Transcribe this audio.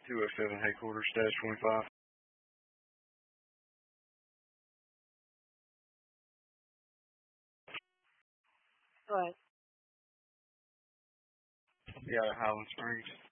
207 headquarters, status 25. Right. Yeah, Highland Springs.